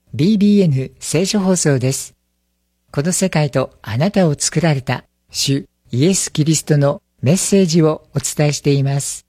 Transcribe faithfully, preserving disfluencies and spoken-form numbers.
ビービーエヌ 聖書放送です。この世界とあなたを作られた主イエス・キリストのメッセージをお伝えしています。